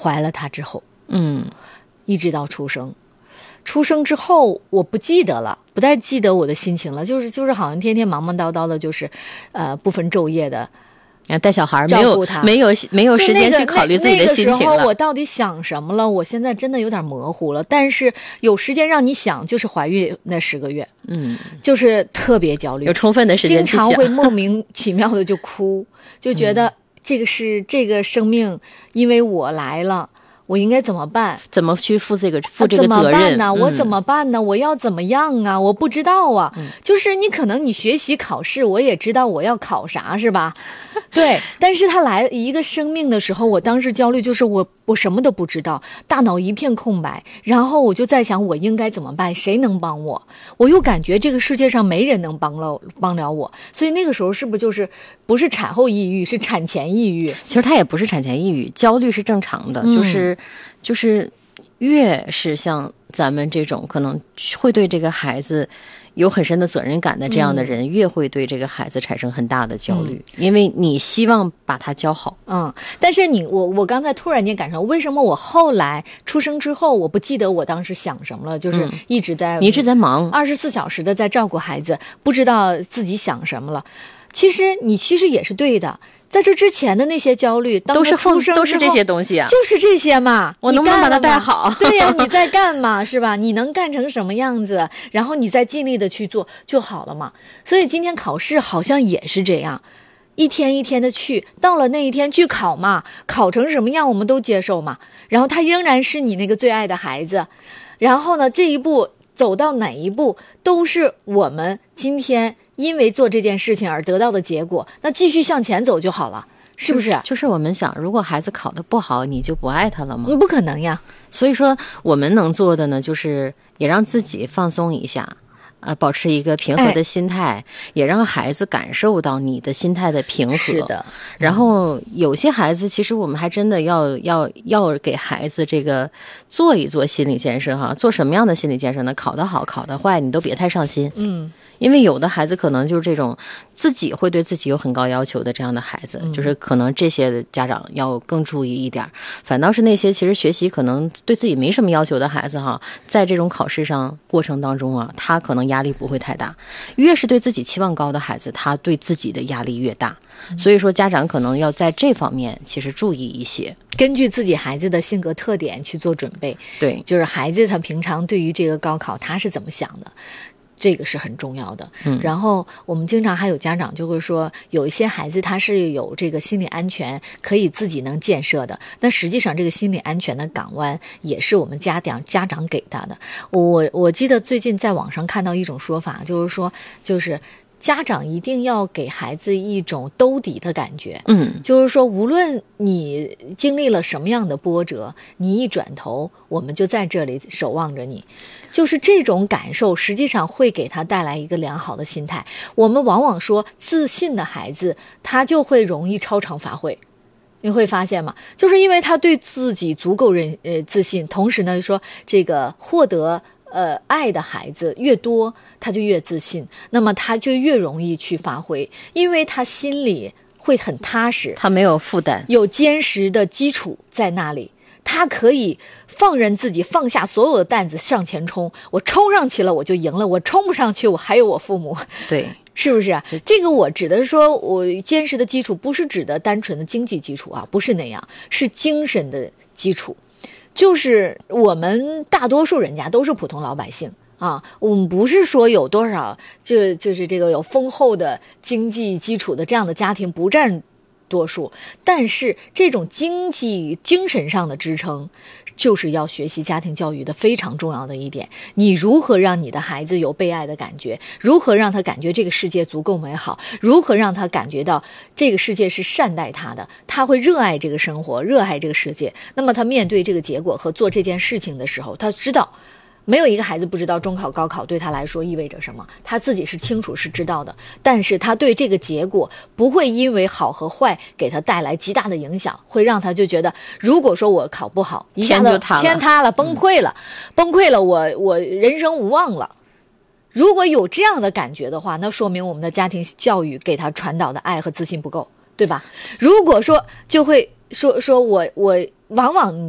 怀了他之后，一直到出生。出生之后我不记得了，不太记得我的心情了，就是好像天天忙忙叨叨的，就是不分昼夜的带小孩，没有时间去考虑自己的心情了。 那个时候我到底想什么了？我现在真的有点模糊了。但是有时间让你想，就是怀孕那10个月，就是特别焦虑， 有充分的时间去想， 经常会莫名其妙的就哭，就觉得这个生命，因为我来了。我应该怎么办？ 怎么去负这个责任？ 怎么办呢？我怎么办呢？我要怎么样啊？我不知道啊。就是你可能你学习考试，我也知道我要考啥，是吧？对。但是他来一个生命的时候，我当时焦虑，就是我什么都不知道，大脑一片空白。然后我就在想，我应该怎么办？谁能帮我？我又感觉这个世界上没人能帮了我。所以那个时候是不是不是产后抑郁，是产前抑郁？ 其实他也不是产前抑郁，焦虑是正常的，就是越是像咱们这种可能会对这个孩子有很深的责任感的这样的人，越会对这个孩子产生很大的焦虑，因为你希望把他教好。 但是我刚才突然间感受，为什么我后来出生之后，我不记得我当时想什么了，就是一直在忙，24小时的在照顾孩子，不知道自己想什么了。其实也是对的。在这之前的那些焦虑，当他出生都是这些东西啊， 就是这些嘛。 我能不能把他带好？ 对呀，你在干嘛是吧？你能干成什么样子，然后你再尽力的去做就好了嘛。所以今天考试好像也是这样，一天一天的去，到了那一天去考嘛，考成什么样我们都接受嘛。然后他仍然是你那个最爱的孩子，然后呢，这一步走到哪一步都是我们今天因为做这件事情而得到的结果，那继续向前走就好了，是不是？ 就是我们想，如果孩子考得不好，你就不爱他了吗？ 不可能呀。 所以说我们能做的呢，就是也让自己放松一下，保持一个平和的心态，也让孩子感受到你的心态的平和。 是的。 然后有些孩子，其实我们还真的要给孩子这个做一做心理建设哈。做什么样的心理建设呢？考得好，考得坏，你都别太上心。因为有的孩子可能就是这种自己会对自己有很高要求的这样的孩子，就是可能这些家长要更注意一点。反倒是那些其实学习可能对自己没什么要求的孩子哈，在这种考试上过程当中啊，他可能压力不会太大。越是对自己期望高的孩子，他对自己的压力越大。所以说家长可能要在这方面其实注意一些， 根据自己孩子的性格特点去做准备。 对， 就是孩子他平常对于这个高考他是怎么想的，这个是很重要的。然后我们经常还有家长就会说，有一些孩子他是有这个心理安全可以自己能建设的，那实际上这个心理安全的港湾也是我们家长给他的。我记得最近在网上看到一种说法，就是家长一定要给孩子一种兜底的感觉。就是说无论你经历了什么样的波折，你一转头我们就在这里守望着你，就是这种感受实际上会给他带来一个良好的心态。我们往往说自信的孩子他就会容易超常发挥，你会发现吗？就是因为他对自己足够自信，同时呢说这个获得爱的孩子越多，他就越自信，那么他就越容易去发挥，因为他心里会很踏实， 他没有负担， 有坚实的基础在那里，他可以放任自己放下所有的担子向前冲，我冲上去了我就赢了，我冲不上去我还有我父母。 对， 是不是？这个我指的是说我坚实的基础不是指的单纯的经济基础啊，不是那样，是精神的基础。就是我们大多数人家都是普通老百姓啊，我们不是说有多少就是这个有丰厚的经济基础的这样的家庭不占多数，但是这种经济精神上的支撑就是要学习家庭教育的非常重要的一点。你如何让你的孩子有被爱的感觉，如何让他感觉这个世界足够美好，如何让他感觉到这个世界是善待他的，他会热爱这个生活，热爱这个世界，那么他面对这个结果和做这件事情的时候，他知道没有一个孩子不知道中考高考对他来说意味着什么，他自己是清楚是知道的，但是他对这个结果不会因为好和坏给他带来极大的影响，会让他就觉得如果说我考不好，一下子天塌了，崩溃了，我人生无望了。如果有这样的感觉的话，那说明我们的家庭教育给他传导的爱和自信不够，对吧？如果说就会说我往往